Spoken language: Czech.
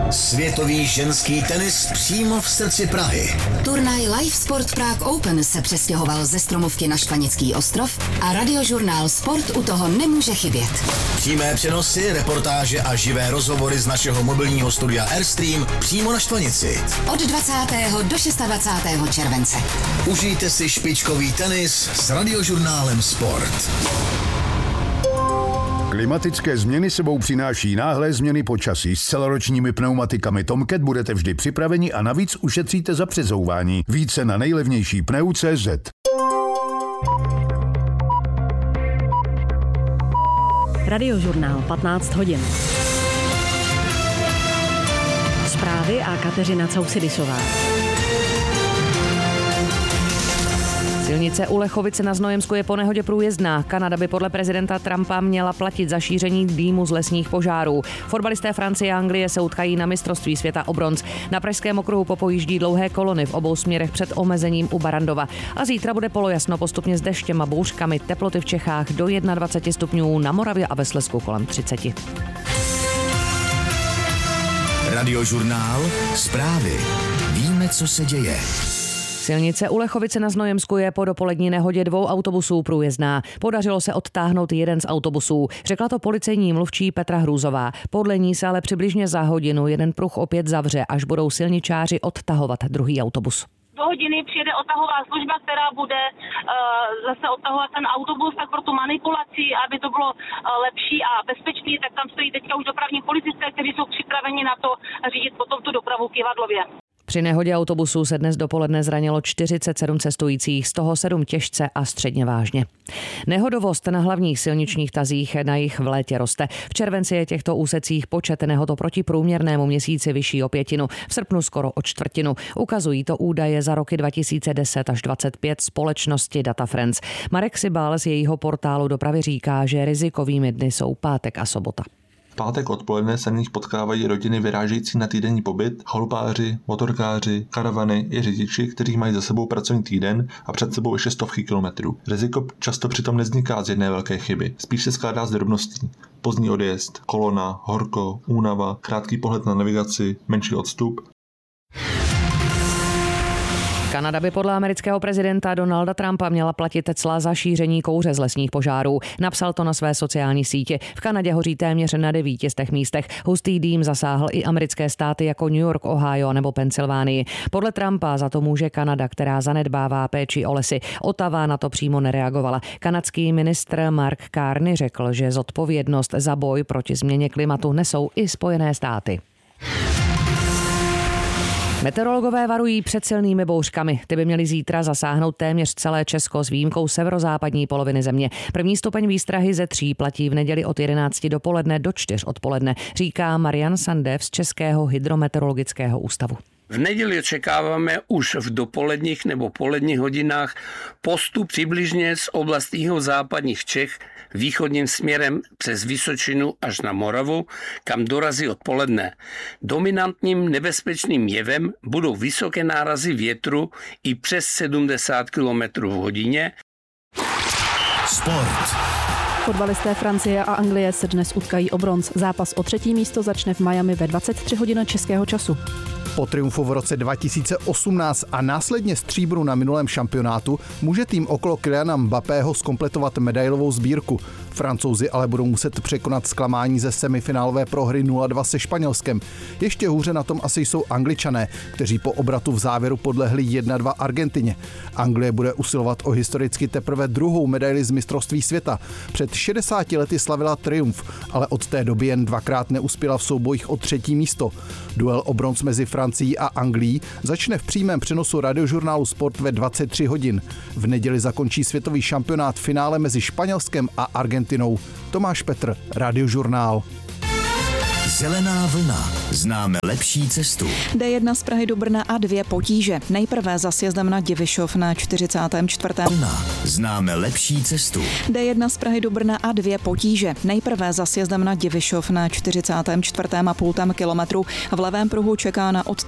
Světový ženský tenis přímo v srdci Prahy. Turnaj Live Sport Prague Open se přestěhoval ze Stromovky na Štvanický ostrov a radiožurnál Sport u toho nemůže chybět. Přímé přenosy, reportáže a živé rozhovory z našeho mobilního studia Airstream přímo na Štvanici. Od 20. do 26. července. Užijte si špičkový tenis s radiožurnálem Sport. Klimatické změny sebou přináší náhlé změny počasí. S celoročními pneumatikami Tomcat budete vždy připraveni a navíc ušetříte za přezouvání. Více na nejlevnější pneu.cz. Radiožurnál 15 hodin. Zprávy a Kateřina Causidisová. Silnice u Lechovice na Znojemsku je po nehodě průjezdná. Kanada by podle prezidenta Trumpa měla platit za šíření dýmu z lesních požárů. Fotbalisté Francie a Anglie se utkají na mistrovství světa o bronz. Na pražském okruhu popojíždí dlouhé kolony v obou směrech před omezením u Barandova. A zítra bude polojasno postupně s deštěm a bouřkami. Teploty v Čechách do 21 stupňů, na Moravě a ve Slezsku kolem 30. Radiožurnál Zprávy. Víme, co se děje. Silnice u Lechovice na Znojemsku je po dopolední nehodě 2 autobusů průjezdná. Podařilo se odtáhnout jeden z autobusů. Řekla to policejní mluvčí Petra Hrůzová. Podle ní se ale přibližně za hodinu jeden pruh opět zavře, až budou silničáři odtahovat druhý autobus. Do hodiny přijede odtahová služba, která bude zase odtahovat ten autobus, tak pro tu manipulaci, aby to bylo lepší a bezpečný, tak tam stojí teďka už dopravní policisté, kteří jsou připraveni na to řídit potom tu dopravu kyvadlově. Při nehodě autobusu se dnes dopoledne zranilo 47 cestujících, z toho 7 těžce a středně vážně. Nehodovost na hlavních silničních tazích na jich v létě roste. V červenci je těchto úsecích počet nehod oproti průměrnému měsíci vyšší o 1/5, v srpnu skoro o 1/4. Ukazují to údaje za roky 2010 až 2025 společnosti Data Friends. Marek Sibal z jejího portálu dopravy říká, že rizikovými dny jsou pátek a sobota. V pátek odpoledne se v nich potkávají rodiny vyrážející na týdenní pobyt, chalupáři, motorkáři, karavany i řidiči, kteří mají za sebou pracovní týden a před sebou ještě stovky kilometrů. Riziko často přitom nevzniká z jedné velké chyby, spíš se skládá z drobností. Pozdní odjezd, kolona, horko, únava, krátký pohled na navigaci, menší odstup. Kanada by podle amerického prezidenta Donalda Trumpa měla platit cla za šíření kouře z lesních požárů. Napsal to na své sociální sítě. V Kanadě hoří téměř na 900 místech. Hustý dým zasáhl i americké státy jako New York, Ohio nebo Pensylvánii. Podle Trumpa za to může Kanada, která zanedbává péči o lesy. Ottawa na to přímo nereagovala. Kanadský ministr Mark Carney řekl, že zodpovědnost za boj proti změně klimatu nesou i Spojené státy. Meteorologové varují před silnými bouřkami. Ty by měly zítra zasáhnout téměř celé Česko s výjimkou severozápadní poloviny země. První stupeň výstrahy ze 3 platí v neděli od 11 dopoledne do 4 odpoledne, říká Marian Sandev z Českého hydrometeorologického ústavu. V neděli očekáváme už v dopoledních nebo poledních hodinách postup přibližně z oblastí západních Čech východním směrem přes Vysočinu až na Moravu, kam dorazí odpoledne. Dominantním nebezpečným jevem budou vysoké nárazy větru i přes 70 km v hodině. Sport. Fotbalisté Francie a Anglie se dnes utkají o bronz. Zápas o 3. místo začne v Miami ve 23 hodin českého času. Po triumfu v roce 2018 a následně stříbru na minulém šampionátu může tým okolo Kyliana Mbappého zkompletovat medailovou sbírku. Francouzi ale budou muset překonat zklamání ze semifinálové prohry 0-2 se Španělskem. Ještě hůře na tom asi jsou Angličané, kteří po obratu v závěru podlehli 1-2 Argentině. Anglie bude usilovat o historicky teprve 2. medaili z mistrovství světa. Před 60 lety slavila triumf, ale od té doby jen 2krát neuspěla v soubojích o 3. místo. Duel o bronz mezi Francií a Anglií začne v přímém přenosu radiožurnálu Sport ve 23 hodin. V neděli zakončí světový šampionát finále mezi Španělskem a Argentinou. Tomáš Petr, Radiožurnál. Zelená vlna. Známe lepší cestu. D1 z Prahy do Brna a 2 potíže. Nejprve za sjezdem na Divišov na 44. Vlna. Známe lepší cestu. D1 z Prahy do Brna a 2 potíže. Nejprve za sjezdem na Divišov na 44,5 kilometru. V levém pruhu čeká na